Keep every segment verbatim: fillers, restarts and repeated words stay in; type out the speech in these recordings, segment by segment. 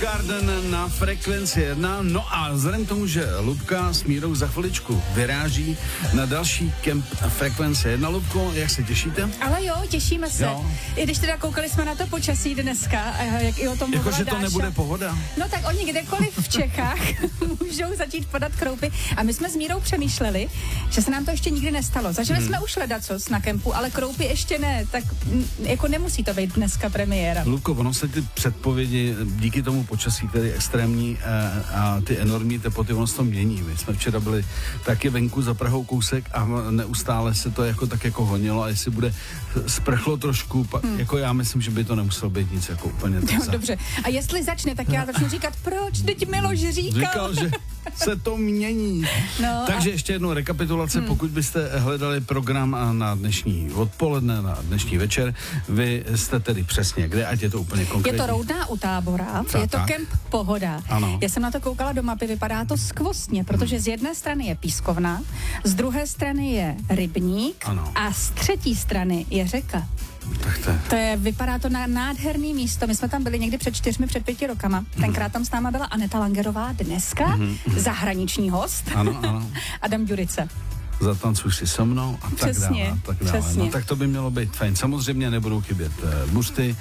Garden na Frekvenci jedna. No a vzhledem k tomu, že Lubka s Mírou za chviličku vyráží na další kemp Frekvence jedna. Lubko, jak se těšíte? Ale jo, těšíme se. Jo. I když teda koukali jsme na to počasí dneska, jak i o tom mluvila Jako, že to Dáša. nebude pohoda? No tak oni kdekoliv v Čechách můžou začít podat kroupy. A my jsme s Mírou přemýšleli, že se nám to ještě nikdy nestalo. Zažili hmm. jsme už ledacos na kempu, ale kroupy ještě ne. Tak m, jako nemusí to být dneska premiéra. Lubko, ono se ty předpovědi díky tomu počasí, který je extrémní a, a ty enormní teploty, ono se to mění. My jsme včera byli taky venku za Prahou kousek a neustále se to jako tak jako honilo a jestli bude sprchlo trošku, pa, hmm. jako já myslím, že by to nemuselo být nic jako úplně jo, dobře. A jestli začne, tak já začnu říkat, proč? Teď Miloš říkal. Říkal, že se to mění. No, Takže a... ještě jednou rekapitulace, hmm. pokud byste hledali program na dnešní odpoledne, na dnešní večer, vy jste tedy přesně kde, ať je to úplně konkrétní. Je to Roudná u Tábora, Ta, je to tak. kemp Pohoda. Ano. Já jsem na to koukala do mapy, vypadá to skvostně, protože z jedné strany je pískovna, z druhé strany je rybník ano. a z třetí strany je řeka. Tak to je. To je, vypadá to na nádherný místo. My jsme tam byli někdy před čtyřmi, před pěti rokama. Tenkrát tam s náma byla Aneta Langerová, dneska mm-hmm. zahraniční host. Ano, ano. Adam Ďurica. Zatancuj si se mnou a tak Přesně, dále. A tak dále. přesně. No tak to by mělo být fajn. Samozřejmě nebudou chybět uh, busty,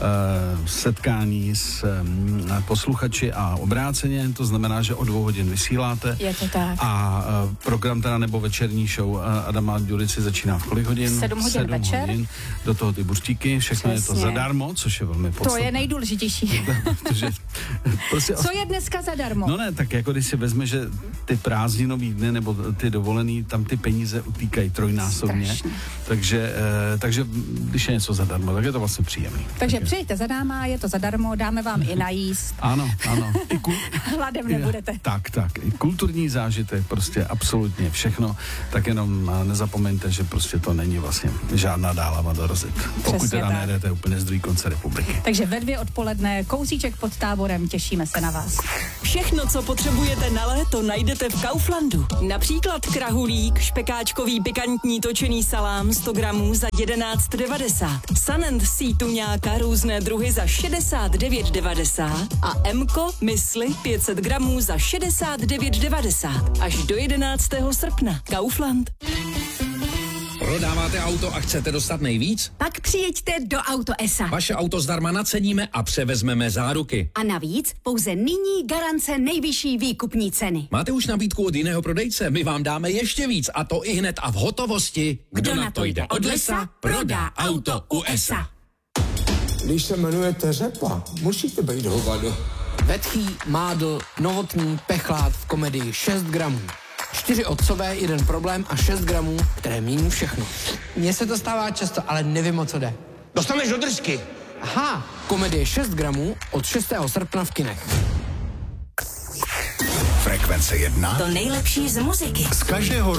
uh, setkání s um, posluchači a obráceně, to znamená, že o dvou hodin vysíláte. Je to tak. A uh, program teda nebo večerní show uh, Adama Ďurici začíná v kolik hodin? Sedm hodin Sedm večer. Hodin. Do toho ty buřtíky, všechno Přesně. je to zadarmo, což je velmi podstatné. To je nejdůležitější. Protože, prostě, Co je dneska zadarmo? No ne, tak jako když si vezme, že ty prázdninový dny nebo ty dovolený, tam ty peníze utíkají trojnásobně. Strašně. Takže, eh, takže když je něco zadarmo, tak je to vlastně příjemný. Takže tak přijďte za náma, je to zadarmo, dáme vám i najíst. Ano, ano. I kul- Hladem nebudete. Tak, tak. I kulturní zážitek, prostě absolutně všechno. Tak jenom nezapomeňte, že prostě to není vlastně žádná dálava dorazit. Pokud Přesně teda tak. nejedete úplně z druhé konce republiky. Takže ve dvě odpoledne, kousíček pod Táborem, těšíme se na vás. Všechno, co potřebujete na léto, najdete v Kauflandu. Například krahulík, špekáčkový pikantní točený salám sto gramů za jedenáct devadesát. Sun and Sea tuňáka různé druhy za šedesát devět devadesát a Mko mysli pět set gramů za šedesát devět devadesát. Až do jedenáctého srpna. Kaufland. Prodáváte auto a chcete dostat nejvíc? Pak přijeďte do Auto es a. Vaše auto zdarma naceníme a převezmeme záruky. A navíc pouze nyní garance nejvyšší výkupní ceny. Máte už nabídku od jiného prodejce? My vám dáme ještě víc a to i hned a v hotovosti. Kdo, Kdo na to jde od lesa, prodá auto u es a. Když se jmenujete Řepa, musíte být hovado. Vetchý, mádl, novotný, pechlát v komedii šest gramů. Čtyři otcové, jeden problém a šest gramů, které mění všechno. Mně se to stává často, ale nevím, o co jde. Dostaneš do držky. Aha, komedie šest gramů od šestého srpna v kinech. Frekvence jedna. To nejlepší z muziky. Z každého